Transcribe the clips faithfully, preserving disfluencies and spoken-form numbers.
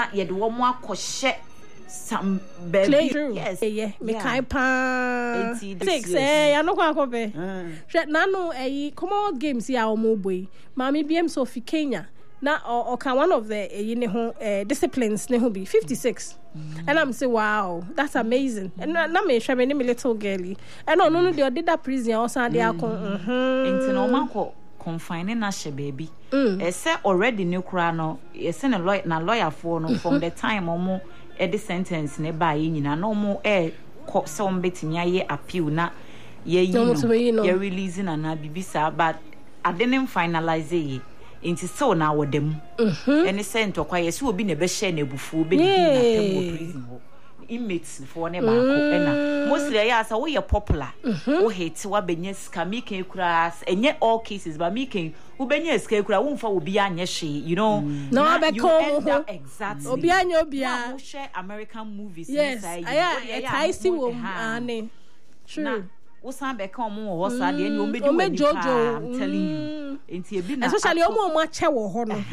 na ye de wo mo akɔhye some baby yes yeah me kai pa six eh ya no kwa kobe hwe na no eh common games ya o mo boy mami biem Sophie Kenya na o kan one of the eh ne ho disciplines ne ho be fifty-six mm. and I'm say wow that's amazing mm. and na me hwe me ne little girlie and no no dey did that prison o san dey akon mhm enti no manko confine na hye baby e say already ne kura no e say na lawyer na lawyer for no from the time omo e the sentence ne ba yi nyina no mo e so mbetimi aye appeal na ye yi no ye releasing na bibisa but I didn't finalize it into so now with them any sent or quiet so be never share nebufu be in prison inmates for never and mostly yes we are popular o hate what benyes can make class and yet all cases but making who benyes kura won't for be anya she you know no be come exactly obi anya obi a share American movies inside yeah I see one ane true Usan be come on ho sa de ni o meju wani pa I'm telling you enti ebi na especially omo omo ache wo ho no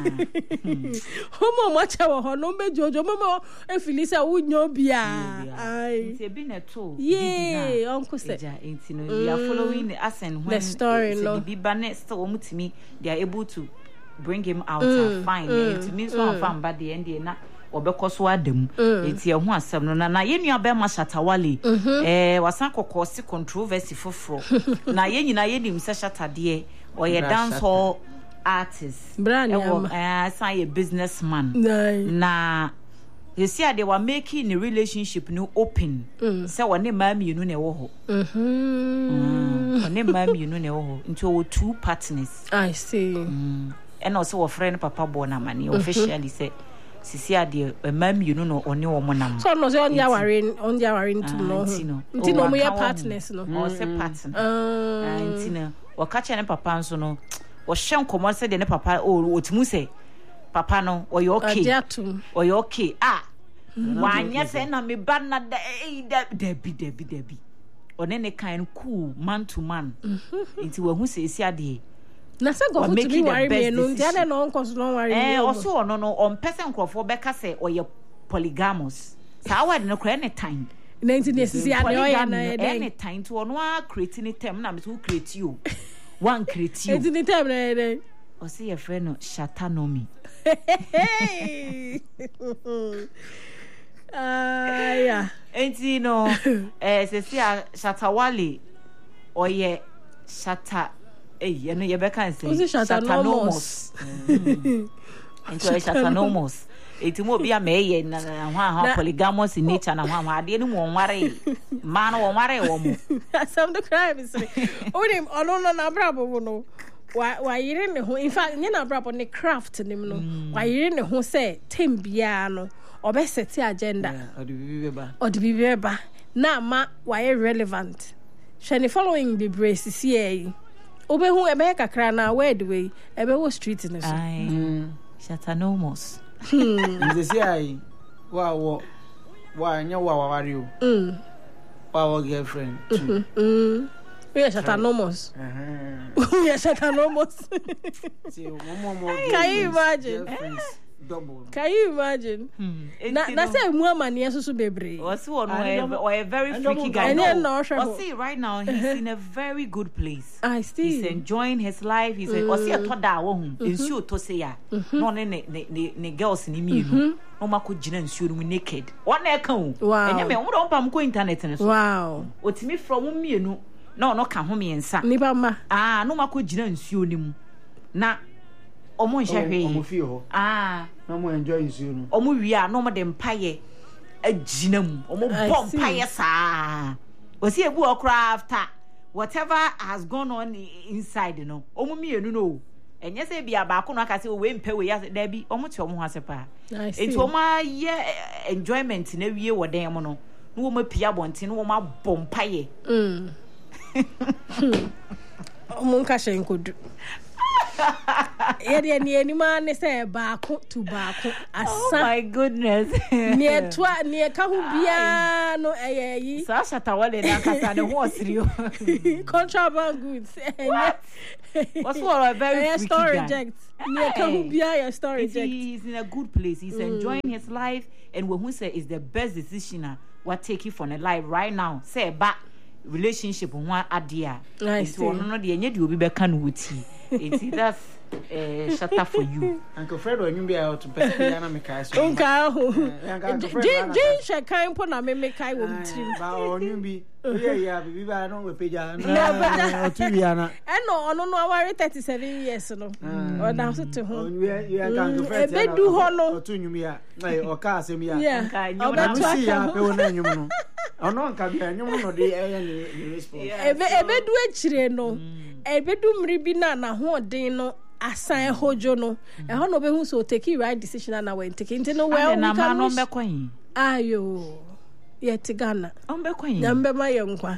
omo omo ache wo ho no meju ojo omo e feel say wunyo bia ai enti ebi na to yeah uncle say enti no we are following the asen when the story no bi ba next so omutimi they are able to bring him out and fine enti means one fam ba de end na obekoso adem enti e ho asem no na na yenua be ma Shatawale eh wasan kokosi controversy foforo na yenyina yenim se Shatade o ye dancehall artist e eh san ye businessman na you see they were making the relationship no open say wone mami nu na wo ho mhm wone mami nu na wo ho into two partners I see and also our friend Papa Bonamani officially say sisi ade mam you no oni wo monam so no say on dia warin on dia warin to no nti no mo ye partners no o say partner ah nti na wo ka che ne papa nso no wo hwe nkomo se de ne papa o otimu se papa no o ye okay o ye okay ah wanya se na me ba na da da bi da bi da bi one ne kan cool man to man nti wo hu se esi ade na se go to be worry me no ntia na on cause no worry eh also no no on person crofo be ka say oye polygamous sa word no kra any time ninety nesisi ade oye na any time to ono a create any time na me to create you one create you any time na dey o say your friend no Shatanomi ah yeah enti no eh se si Shatawale oye Shata eh you know you be can say Shatanomos into Shatanomos eti mo bia me ye na ha ha polygamous in nature na ha ha ade ni mo nware ma no nware wo mo some the crime is onim ono no na brabo no wa wa yire ne ho in fact nye na brabo ne craft nim no wa yire ne ho say tem bia no obe set agenda odi bibi ba odi bibi ba na ma wa relevant shani following the brace see obe hu ebe kakra na word way ebe wo street ne so Shatanomos nze si ai wa wo wa nya wa wawari o mm wa wo girlfriend too mm we Shatanomos we Shatanomos see mo mo can you imagine double can you imagine na na say mu amane susu bebre o see one or a very freaky guy no o see right now he's in a very good place I see he's enjoying his life he's o see to da wo hu ensuo to say ya no ne ne ne girls ni mi no no mako gina ensuo no naked one na ka o enye me wo do pam ko internet ne so wow otimi from mienu na ono ka ho me nsa ni ba ma ah no mako gina ensuo ni mu na omo nhahwe omo fi ho ah na mo enjoy nsuo no omo wi a no mo de mpaye agina mu omo bom mpaye saa osi ebu okra after whatever has gone on inside no omo mienu no enye se bia ba ko no aka se we mpa we ya da bi omo te omo ho asepa enti omo ye enjoyment na wie wo den mo no no omo pia bonte no omo bom mpaye mm omo nka hye nkodu Yeah, the any man is a baako to baako. Oh my goodness. Near twa near Kahubia no eh. Sasha Tawale Nakasa the horse rio. Contraband goods. What? What's for a very store reject. Near Kahubia your store reject. He's in a good place. He's mm. enjoying his life, and when who say is the best decision what take you from a life right now. Say back relationship one adia. It's one no the enye di obi be kan wuti. It's that's uh, shut up for you. Uncle Fred when you be out to best piano me kai so. Uncle. Jin Jin she kan po na me me kai wo mtrim. Ba onu bi. Yeah yeah bibi ba no we peja. Na otu bia na. E no ono no aware thirty-seven years no. O da so to ho. You you Uncle Fred. E be du ho no. Otu nyum ya. Na o ka asem ya. Yeah. O be tu ya pe wo na nyum no. Ono nka bia nyum no de e ni response. E be e be du akire no. E be du mri bi na na ho den no. Asan hojo no e ho no be hu so take right decision na when take into no well we can no be kwan ayo yet Ghana on be kwan na mbe ma ye nkwa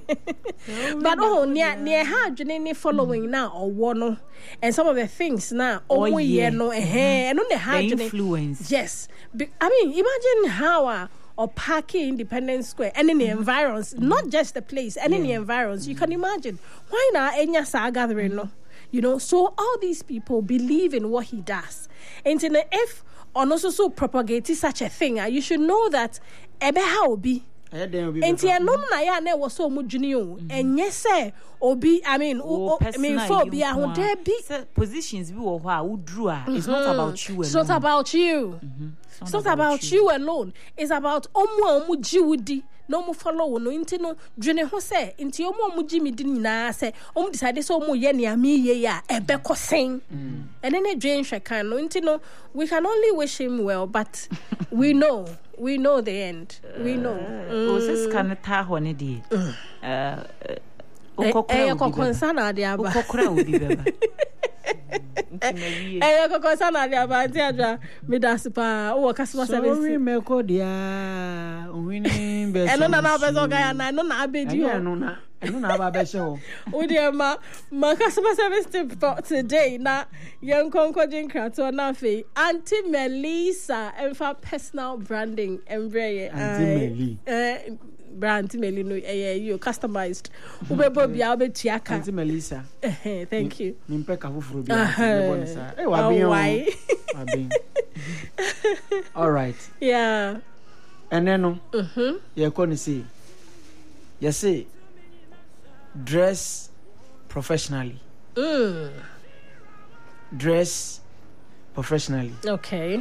but oh near near ha adwene ni following na owo no and some of the things na owo ye no eh eh no ne ha adwene influence yes I mean imagine how uh, or parking Independence Square and in the environs, not just the place and in the environs. You can imagine why not enya sa gathering no. You know, so all these people believe in what he does. And if on also so propagate such a thing, you should know that ebe ha obi. And tia no na ya na was so mujuni o. And yes sir, obi I mean o I mean for be a ho there be positions we wo ho a wo drew a it's not about you alone. It's not about you. It's not about you alone. It's about omo omo jiwudi. No mo follow no inti no dwene ho se inti omo omo ji mi di nyina se omo decide so omo ye ne ami ye ya ebe kosen and then e dwen hwe kan no inti no we can only wish him well but we know we know the end we know o se scan ta ho ne di eh okokora okokora na dia ba okokora obi beba eh okokora na dia ba ti adwa me daspa o customer service sorry me ko dia winning best eno na na bezo ga na no na abedi o eno na eno na ba be show o dia ma ma customer service tip for today na yen konko jin krato na fe Auntie Melissa emfa personal branding embrace Auntie Meli eh brand Meli no eh you customized ubebo bia obetua Auntie Melissa eh thank you nimpe ka fufuru bia me bonisa eh wa bin why wa bin all right yeah and then no mhm ye ko ni say you say dress professionally mm. dress professionally okay